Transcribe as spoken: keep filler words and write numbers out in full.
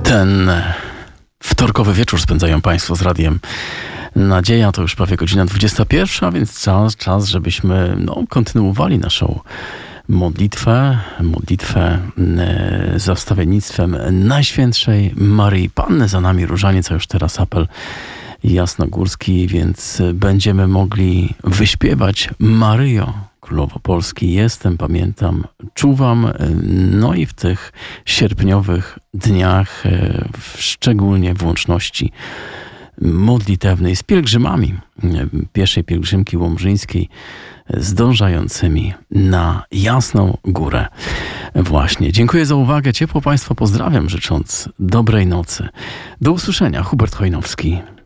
Ten wtorkowy wieczór spędzają Państwo z Radiem Nadzieja. To już prawie godzina dwudziesta pierwsza, więc czas, czas żebyśmy no, kontynuowali naszą modlitwę, modlitwę e, za wstawiennictwem Najświętszej Maryi Panny. Za nami różaniec, a już teraz apel jasnogórski, więc będziemy mogli wyśpiewać Maryjo, Królowo Polski, jestem, pamiętam, czuwam. No i w tych sierpniowych dniach, szczególnie w łączności modlitewnej z pielgrzymami pierwszej pielgrzymki łomżyńskiej zdążającymi na Jasną Górę. Właśnie. Dziękuję za uwagę. Ciepło Państwa pozdrawiam, życząc dobrej nocy. Do usłyszenia. Hubert Chojnowski.